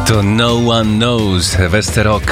To No One Knows, Westerok.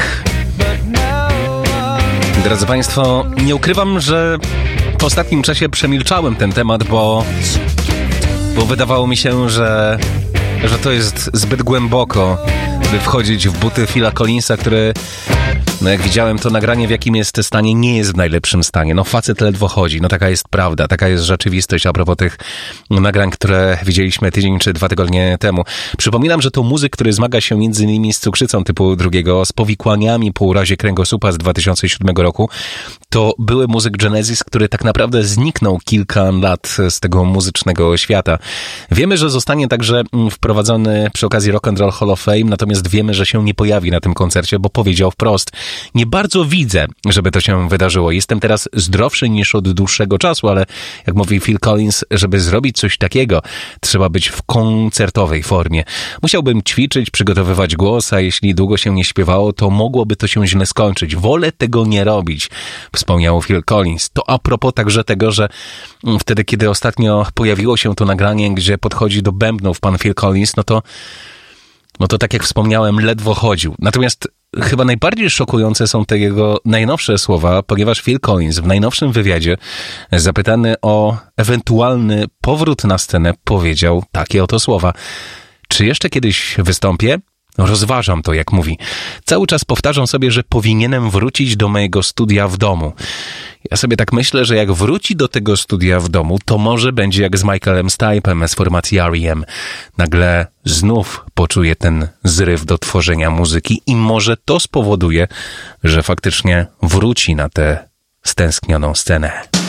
Drodzy Państwo, nie ukrywam, że w ostatnim czasie przemilczałem ten temat, bo wydawało mi się, że to jest zbyt głęboko, by wchodzić w buty Phila Collinsa, który, no jak widziałem to nagranie, w jakim jest stanie, nie jest w najlepszym stanie. No facet ledwo chodzi, no taka jest prawda, taka jest rzeczywistość a propos tych nagrań, które widzieliśmy tydzień czy 2 tygodnie temu. Przypominam, że to muzyk, który zmaga się między innymi z cukrzycą typu 2, z powikłaniami po urazie kręgosłupa z 2007 roku. To były muzyk Genesis, który tak naprawdę zniknął kilka lat z tego muzycznego świata. Wiemy, że zostanie także wprowadzony przy okazji Rock and Roll Hall of Fame, natomiast wiemy, że się nie pojawi na tym koncercie, bo powiedział wprost: nie bardzo widzę, żeby to się wydarzyło. Jestem teraz zdrowszy niż od dłuższego czasu, ale jak mówi Phil Collins, żeby zrobić coś takiego, trzeba być w koncertowej formie. Musiałbym ćwiczyć, przygotowywać głos, a jeśli długo się nie śpiewało, to mogłoby to się źle skończyć. Wolę tego nie robić, wspomniał Phil Collins. To a propos także tego, że wtedy, kiedy ostatnio pojawiło się to nagranie, gdzie podchodzi do bębnów pan Phil Collins, no to tak jak wspomniałem, ledwo chodził. Natomiast chyba najbardziej szokujące są te jego najnowsze słowa, ponieważ Phil Collins w najnowszym wywiadzie, zapytany o ewentualny powrót na scenę, powiedział takie oto słowa: czy jeszcze kiedyś wystąpię? Rozważam to, jak mówi. Cały czas powtarzam sobie, że powinienem wrócić do mojego studia w domu. Ja sobie tak myślę, że jak wróci do tego studia w domu, to może będzie jak z Michaelem Stipe'em z formacji R.E.M. Nagle znów poczuje ten zryw do tworzenia muzyki i może to spowoduje, że faktycznie wróci na tę stęsknioną scenę.